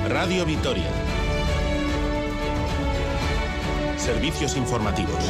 Radio Vitoria. Servicios informativos.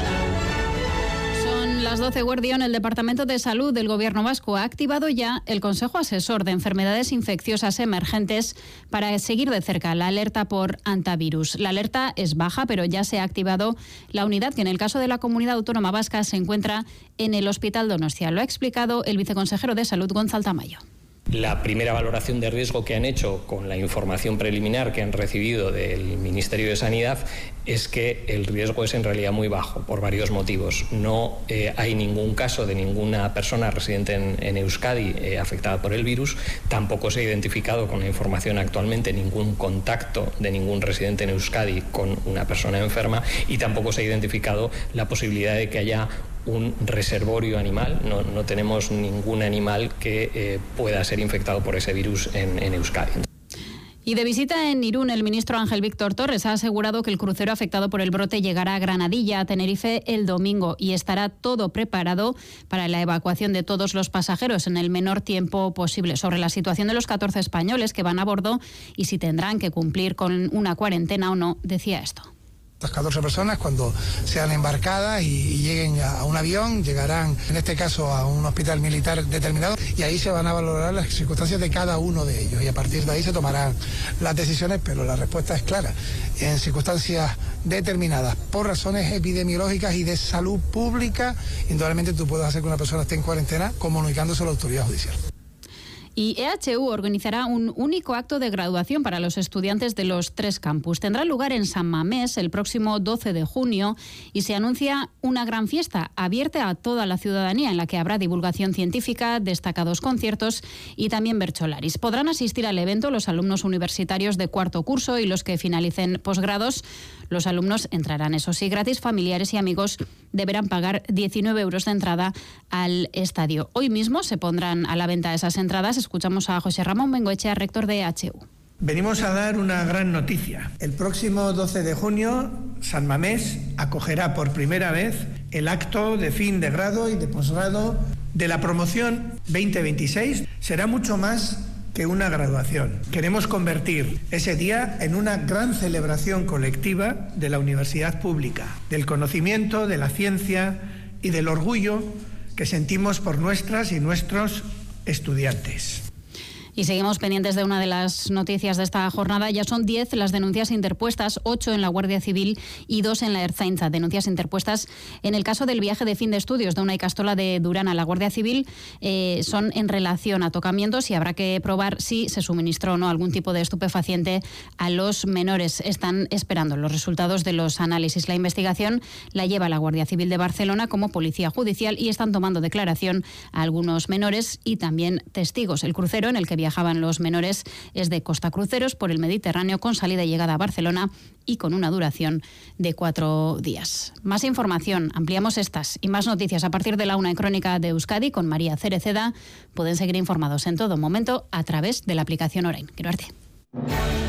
Son las 12, Guardián. El Departamento de Salud del Gobierno vasco ha activado ya el Consejo Asesor de Enfermedades Infecciosas Emergentes para seguir de cerca la alerta por hantavirus. La alerta es baja, pero ya se ha activado la unidad que en el caso de la Comunidad Autónoma Vasca se encuentra en el Hospital Donostia. Lo ha explicado el viceconsejero de Salud, Gonzalo Tamayo. La primera valoración de riesgo que han hecho con la información preliminar que han recibido del Ministerio de Sanidad es que el riesgo es en realidad muy bajo por varios motivos. No hay ningún caso de ninguna persona residente en Euskadi afectada por el virus. Tampoco se ha identificado con la información actualmente ningún contacto de ningún residente en Euskadi con una persona enferma y tampoco se ha identificado la posibilidad de que haya un reservorio animal. No tenemos ningún animal que pueda ser infectado por ese virus en Euskadi. Y de visita en Irún, el ministro Ángel Víctor Torres ha asegurado que el crucero afectado por el brote llegará a Granadilla, a Tenerife, el domingo y estará todo preparado para la evacuación de todos los pasajeros en el menor tiempo posible. Sobre la situación de los 14 españoles que van a bordo y si tendrán que cumplir con una cuarentena o no, decía esto. Las 14 personas, cuando sean embarcadas y lleguen a un avión, llegarán en este caso a un hospital militar determinado y ahí se van a valorar las circunstancias de cada uno de ellos y a partir de ahí se tomarán las decisiones, pero la respuesta es clara. En circunstancias determinadas por razones epidemiológicas y de salud pública, indudablemente tú puedes hacer que una persona esté en cuarentena comunicándose a la autoridad judicial. Y EHU organizará un único acto de graduación para los estudiantes de los 3 campus. Tendrá lugar en San Mamés el próximo 12 de junio y se anuncia una gran fiesta abierta a toda la ciudadanía en la que habrá divulgación científica, destacados conciertos y también bercholaris. Podrán asistir al evento los alumnos universitarios de 4º curso y los que finalicen posgrados. Los alumnos entrarán, eso sí, gratis. Familiares y amigos deberán pagar 19 euros de entrada al estadio. Hoy mismo se pondrán a la venta esas entradas. Escuchamos a José Ramón Bengoechea, rector de EHU. Venimos a dar una gran noticia. El próximo 12 de junio, San Mamés acogerá por primera vez el acto de fin de grado y de posgrado de la promoción 2026. Será mucho más que una graduación. Queremos convertir ese día en una gran celebración colectiva de la universidad pública, del conocimiento, de la ciencia y del orgullo que sentimos por nuestras y nuestros estudiantes. Y seguimos pendientes de una de las noticias de esta jornada. Ya son 10 las denuncias interpuestas, 8 en la Guardia Civil y 2 en la Ertzaintza. Denuncias interpuestas en el caso del viaje de fin de estudios de una Ikastola de Durán a la Guardia Civil. Son en relación a tocamientos y habrá que probar si se suministró o no algún tipo de estupefaciente a los menores. Están esperando los resultados de los análisis. La investigación la lleva la Guardia Civil de Barcelona como Policía Judicial y están tomando declaración a algunos menores y también testigos. El crucero en el que viajaban los menores es de Costa Cruceros por el Mediterráneo con salida y llegada a Barcelona y con una duración de 4 días. Más información, ampliamos estas y más noticias a partir de la 1 en Crónica de Euskadi con María Cereceda. Pueden seguir informados en todo momento a través de la aplicación Orain. Quiero arte.